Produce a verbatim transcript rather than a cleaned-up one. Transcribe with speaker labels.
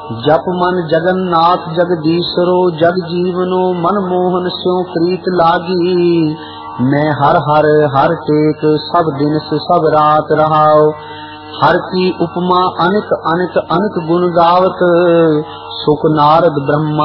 Speaker 1: जप मन जगन्नाथ जगदीशरो जग जीवनो मन मोहन स्यों प्रीत लागी। मैं हर हर हर टेक सब दिन से सब रात रहाओ। हर की उपमा अनिक अनिक अनिक गुण गावत सुख नारद ब्रह्मा